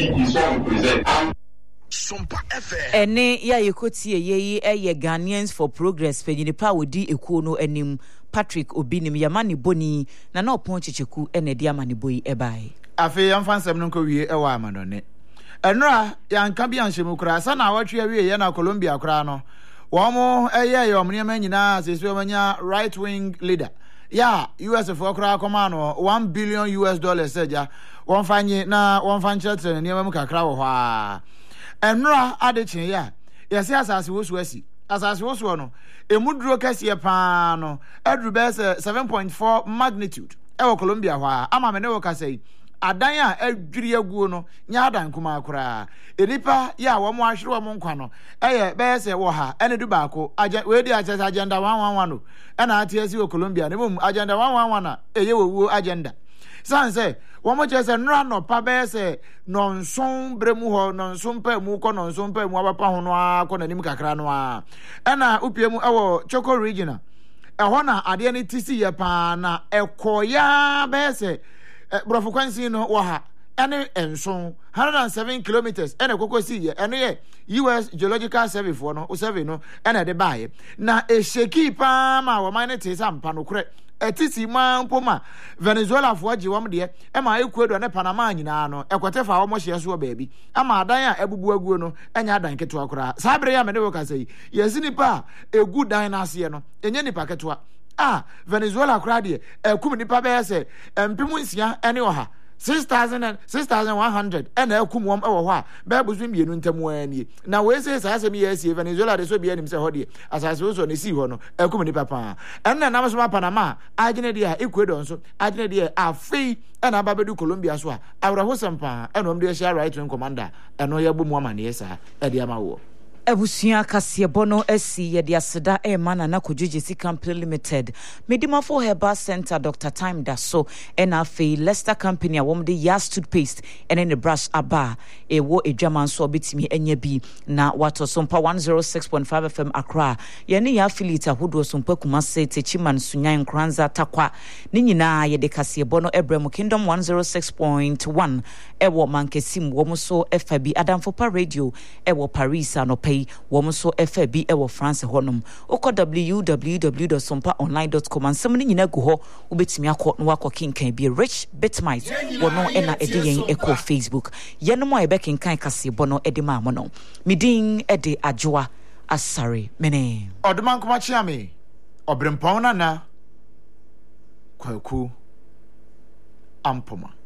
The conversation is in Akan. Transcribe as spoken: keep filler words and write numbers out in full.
Ene ya yekotie ye eye Ghanaians for Progress penyinipa wodi ekuo no anim Patrick Obinim Yamani Boni na na opon chicheku ene dia mani boyi ebai afi yamfansem no nkowie ewa amadone enra yanka bi anhyemu kura sa na watwe awie ye na Colombia kura no wo mo eye ye omniema nyina sesi omanya right wing leader ya U S for kura koma no one billion U S dollars seja won fanye na won fanche tre ne mu kakra wo hwa enra adechin ya yesi asase wo suasi asase wo so no emuduro kase pa no edru be seven point four magnitude e wo Colombia hwa ama me ne wo kase adan a adwiri aguo no nya adan kuma akura enipa ya wo mo ahwere wo mo nkwa no eye be se wo ha ene du baako we di agenda agenda one one one no ena atiasi wo Colombia ne mum agenda one one one na eye wo wo agenda san se wo mo je se nra no pa be se nonson bremu ho nonson pa mu ko nonson pa mu abapa ho no akọ na nim kakra no a ena upie mu ewo Choco regional ehọ na ade ne tisi ye pa na ekoya be se brofo kwansi no wo ha ene enson one hundred seven kilometers ene kokosi ye ene ye U S Geological Survey for no o survey no ene de bae na esheki pa ma wo mine te sampa no kure etisi ma mpoma Venezuela fo agi wom de e ma Ecuador ne Panama nyina no ekwotefa wo mo hye so baabi ama adan a ebubu aguo no enya adan keto akora sabre ya me ne wo ka sei yesi nipa egu dan na ase no enye nipa keto ah Venezuela kra de ekum nipa be se empimu nsia ene oha six thousand and six thousand one hundred ena ekum wom ewo ho a be buzu mienu ntamu ani na we say say asem yes Venezuela de so bia nim se ho de asase wo so ne si ho no ekum nipa pa ena na so Panama agene de a Ecuador so agene de a fei ena babedu Colombia so a awraho sempa ena om de share right wing commander eno ye bomu amane yesa e de amawo Ebusia kasie bono esi ye dia seda e mana na Kojiji Company Limited Medima for Herbal Center Doctor Time da so ena fe Leicester Company a wom de Yas toothpaste ene ne brush aba e wo edwaman so betimi enya bi na wato sompa one oh six point five F M Accra ye ne ya affiliate ahodo sompa Kumase Techiman Sunyan Kranza Takwa ne nyina ye de kasie bono Ebrem Kingdom one oh six point one e wo mankesim wo so F B Adamfopa Radio e wo Paris anope wom so F B e wo France honom oko w w w dot sompa online dot com ansem ni nyina go ho obetimi akọ no akọ kinkan bi Rich Bitmite wono ena ede yen eko Facebook yenom a ebe kinkan kase bono ede ma mo no midin ede Adwoa Asare mene odeman kuma chiame obrempon na na kwaku ampoma